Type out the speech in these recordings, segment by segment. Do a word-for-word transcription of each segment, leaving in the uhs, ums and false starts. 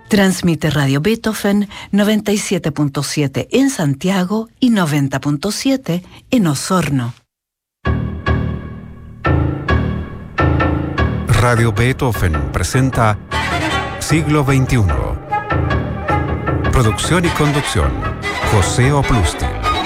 Transmite Radio Beethoven noventa y siete punto siete en Santiago y noventa punto siete en Osorno. Radio Beethoven presenta Siglo veintiuno. Producción y conducción, José Oplustil.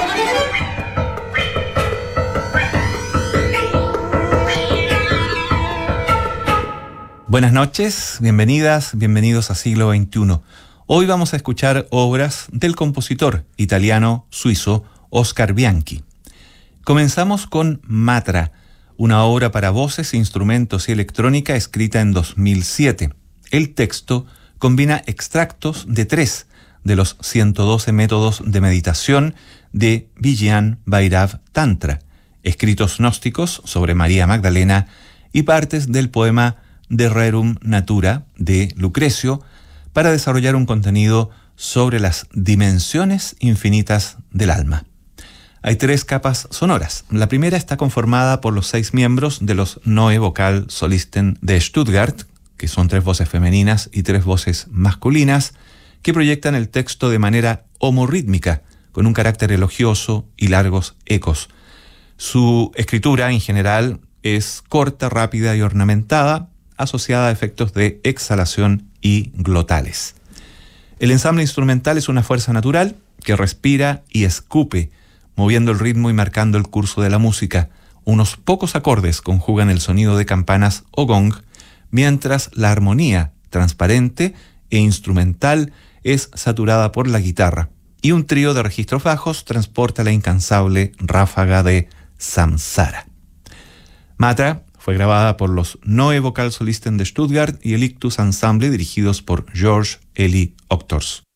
Buenas noches, bienvenidas, bienvenidos a Siglo veintiuno. Hoy vamos a escuchar obras del compositor italiano-suizo Oscar Bianchi. Comenzamos con Matra, una obra para voces, instrumentos y electrónica escrita en dos mil siete. El texto combina extractos de tres de los ciento doce métodos de meditación de Vijnan Bhairav Tantra, escritos gnósticos sobre María Magdalena y partes del poema de Rerum Natura de Lucrecio para desarrollar un contenido sobre las dimensiones infinitas del alma. Hay tres capas sonoras. La primera está conformada por los seis miembros de los Neue Vokalsolisten de Stuttgart, que son tres voces femeninas y tres voces masculinas, que proyectan el texto de manera homorrítmica, con un carácter elogioso y largos ecos. Su escritura, en general, es corta, rápida y ornamentada, asociada a efectos de exhalación y glotales. El ensamble instrumental es una fuerza natural que respira y escupe, moviendo el ritmo y marcando el curso de la música. Unos pocos acordes conjugan el sonido de campanas o gong, mientras la armonía transparente e instrumental es saturada por la guitarra, y un trío de registros bajos transporta la incansable ráfaga de Samsara. Matra fue grabada por los Neue Vokalsolisten de Stuttgart y el Ictus Ensemble, dirigidos por George Eli Ochtors.